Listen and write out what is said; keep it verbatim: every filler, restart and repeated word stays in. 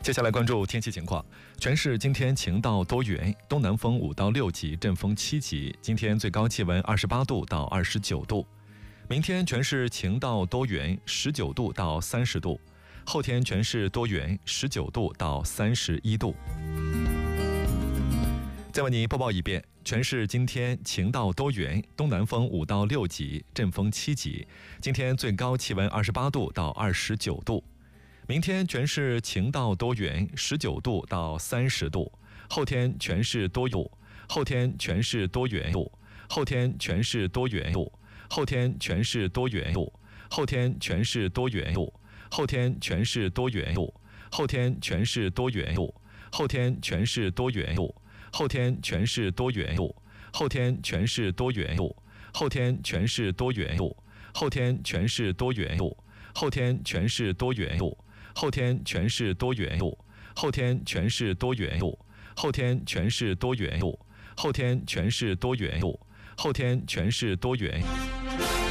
接下来关注天气情况，全市今天晴到多云，东南风五到六级，阵风七级。今天最高气温二十八度到二十九度。明天全市晴到多云，十九度到三十度。后天全市多云，十九度到三十一度。再为你播报一遍，全市今天晴到多云，东南风五到六级，阵风七级。今天最高气温二十八度到二十九度。明天全市晴到多云，十九度到三十度。后天全市多云，后天全市多云，后天全市多云，后天全市多云，后天全市多云，后天全市多云，后天全市多云，后天全市多云，后天全市多云，后天全市多云，后天全市多云，后天全市多云，后天全市多云，后天全市多云，后天全市多云，后天全市多云，后天全市多云，后天全市多云。